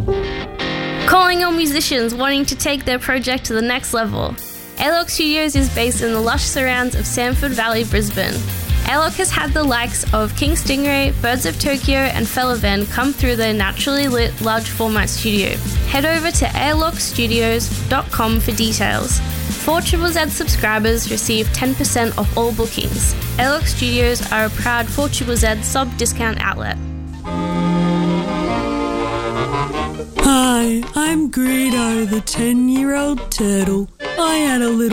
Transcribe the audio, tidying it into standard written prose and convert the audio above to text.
Calling on musicians wanting to take their project to the next level. ALOC Studios is based in the lush surrounds of Samford Valley, Brisbane. ALOC has had the likes of King Stingray, Birds of Tokyo and Felavan come through their naturally lit large format studio. Head over to alocstudios.com for details. 4ZZZ subscribers receive 10% off all bookings. ALOC Studios are a proud 4ZZZ sub-discount outlet. Hi, I'm Greedo, the 10-year-old turtle. I had a little